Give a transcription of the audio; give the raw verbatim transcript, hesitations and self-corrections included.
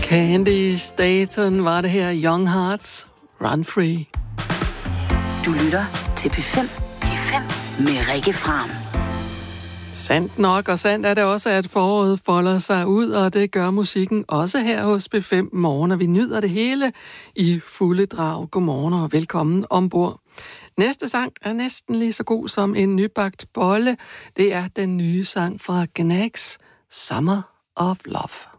Candy Staton var det her. Young Hearts, Run Free. Du lytter til P fem. P fem med Rikke Fram. Sandt nok, og sandt er det også, at foråret folder sig ud, og det gør musikken også her hos P fem Morgen, og vi nyder det hele i fulde drag. Godmorgen og velkommen ombord. Næste sang er næsten lige så god som en nybagt bolle. Det er den nye sang fra Gnags, Summer of Love.